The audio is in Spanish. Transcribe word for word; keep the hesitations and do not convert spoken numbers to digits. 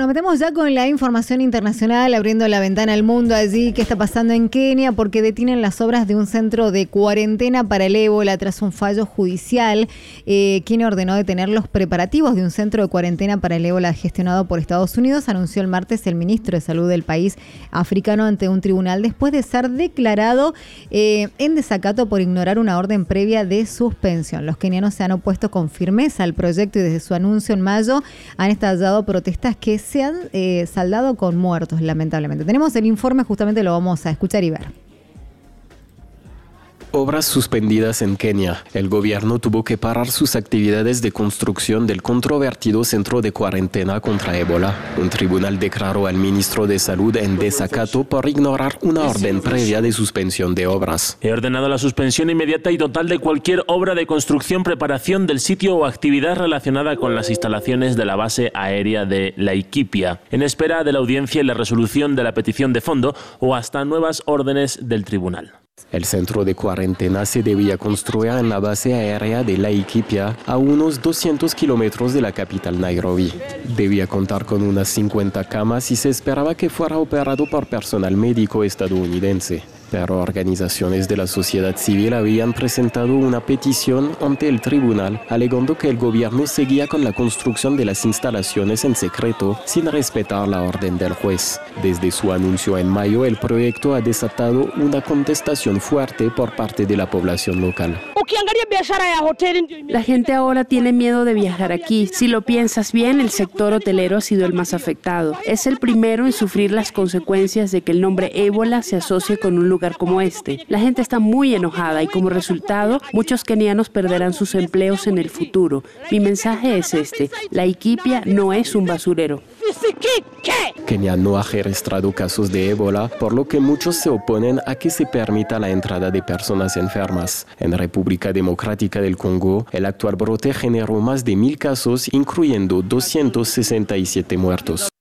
metemos ya con la información internacional, abriendo la ventana al mundo allí. ¿Qué está pasando en Kenia? Porque detienen las obras de un centro de cuarentena para el ébola tras un fallo judicial. Eh, Kenia ordenó detener los preparativos de un centro de cuarentena para el ébola gestionado por Estados Unidos, anunció el martes el ministro de Salud del país africano ante un tribunal después de ser declarado eh, en desacato por ignorar una orden previa de suspensión. Los kenianos se han opuesto con firmeza al proyecto y desde su anuncio en mayo han estallado protestas que se han eh, saldado con muertos, lamentablemente. Tenemos el informe, justamente lo vamos a escuchar y ver. Obras suspendidas en Kenia. El gobierno tuvo que parar sus actividades de construcción del controvertido centro de cuarentena contra ébola. Un tribunal declaró al ministro de Salud en desacato por ignorar una orden previa de suspensión de obras. He ordenado la suspensión inmediata y total de cualquier obra de construcción, preparación del sitio o actividad relacionada con las instalaciones de la base aérea de Laikipia, en espera de la audiencia y la resolución de la petición de fondo o hasta nuevas órdenes del tribunal. El centro de cuarentena se debía construir en la base aérea de Laikipia, a unos doscientos kilómetros de la capital Nairobi. Debía contar con unas cincuenta camas y se esperaba que fuera operado por personal médico estadounidense. Pero organizaciones de la sociedad civil habían presentado una petición ante el tribunal alegando que el gobierno seguía con la construcción de las instalaciones en secreto sin respetar la orden del juez. Desde su anuncio en mayo, el proyecto ha desatado una contestación fuerte por parte de la población local. La gente ahora tiene miedo de viajar aquí. Si lo piensas bien, el sector hotelero ha sido el más afectado. Es el primero en sufrir las consecuencias de que el nombre ébola se asocie con un lugar como este. La gente está muy enojada y como resultado, muchos kenianos perderán sus empleos en el futuro. Mi mensaje es este: Laikipia no es un basurero. Kenia no ha registrado casos de ébola, por lo que muchos se oponen a que se permita la entrada de personas enfermas. En República Democrática del Congo, el actual brote generó más de mil casos, incluyendo doscientos sesenta y siete muertos.